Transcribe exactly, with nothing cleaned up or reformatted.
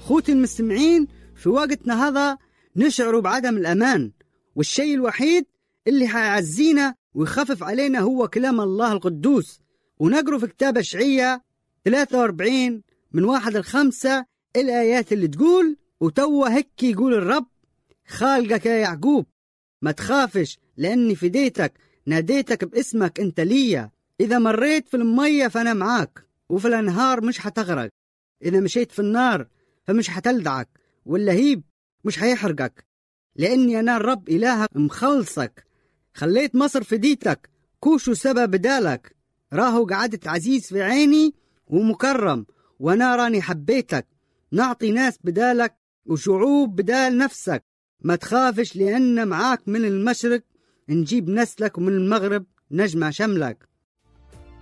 خوتي المستمعين، في وقتنا هذا نشعر بعدم الأمان، والشيء الوحيد اللي حيعزينا ويخفف علينا هو كلام الله القدوس. ونقرأ في كتاب أشعياء ثلاثة وأربعين من واحد الخمسة الآيات اللي تقول: وتوا هيك يقول الرب خالقك يا يعقوب، ما تخافش لأني فديتك، ناديتك باسمك أنت ليا. إذا مريت في المية فأنا معاك، وفي الأنهار مش حتغرق. إذا مشيت في النار فمش حتلدعك، واللهيب مش حيحرقك، لأني أنا الرب إلهك مخلصك. خليت مصر فديتك، كوشو سبب بدالك. راهو قعدت عزيز في عيني ومكرم، وأنا راني حبيتك. نعطي ناس بدالك وشعوب بدال نفسك. ما تخافش لأن معاك من المشرق نجيب نسلك، ومن المغرب نجمع شملك.